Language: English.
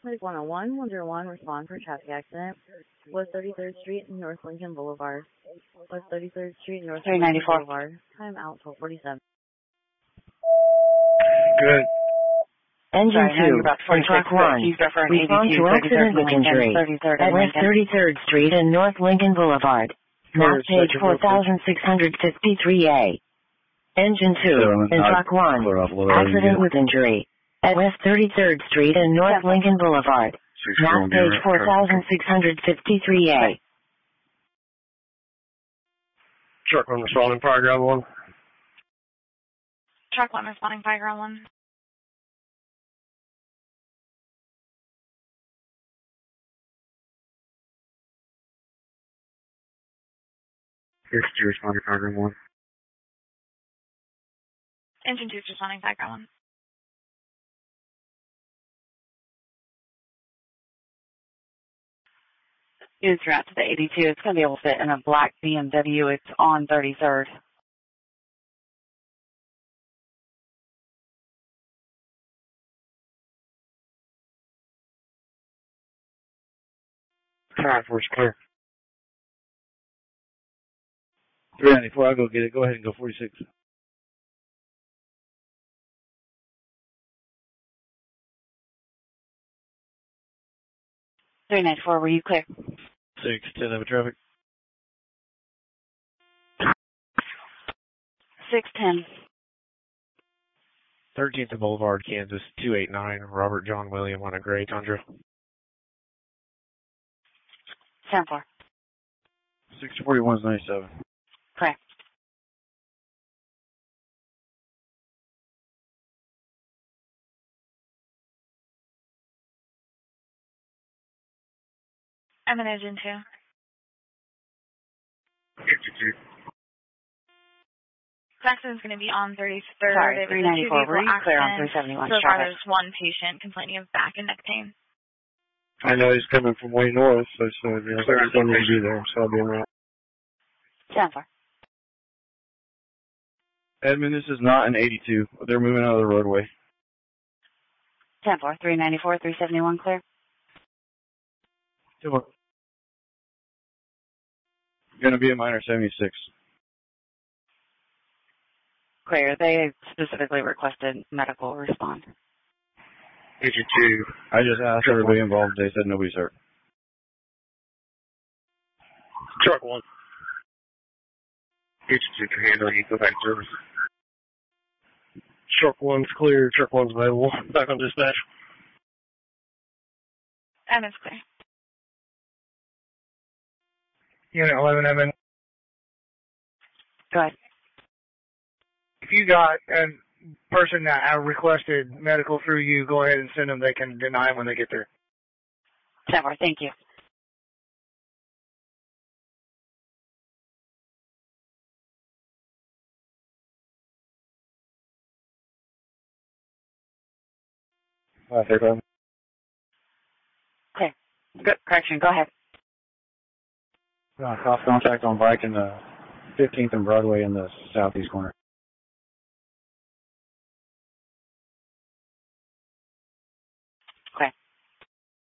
Medic 101, 101, respond for traffic accident. West 33rd Street and North Lincoln Boulevard. West 33rd Street and North Lincoln Boulevard. Time out 12:47. Good. Engine 2, from Truck 1. Respond to accident with injury at West 33rd Street and North Lincoln Boulevard. Map page 4653A. Engine 2, in Truck 1. Accident with injury at West 33rd Street and North Lincoln Boulevard. Map page 4653A. Truck 1 responding, fire ground 1. Truck 1 responding, fire ground 1. Engine 2 responding, fire ground 1. Engine 2 responding, fire ground 1. Units route to the 82. It's going to be able to fit in a black BMW. It's on 33rd. Alright, force clear. 394, I'll go get it. Go ahead and go 46. .394, were you clear? 610 over traffic. 610. 13th Boulevard, Kansas, 289, Robert John William on a gray Tundra. 10-4. 641 is 97. Correct. I'm in Engine 2. Engine 2. Accident's going to be on 33rd. Sorry, 394. Were you clear on 371 So far, traffic? there's one patient complaining of back and neck pain. I know he's coming from way north, so yeah, I don't need to be there, so I'll be in route. 10-4. Edmund, this is not an 82. They're moving out of the roadway. 10-4. 394, 371 clear. 2-1. Gonna be a minor 76. Clear. They specifically requested medical respond. Engine 2. I just asked everybody involved. They said nobody's hurt. Truck 1. Engine 2 can handle it. Go back to service. Truck 1's clear. Truck 1's available. Back on dispatch. And it's clear. Unit 11, I'm in. Go ahead. If you got a person that requested medical through you, go ahead and send them. They can deny when they get there. 10-4. Thank you. Clear. Clear. Good. Correction. Go ahead. Cross contact on bike in the 15th and Broadway in the southeast corner.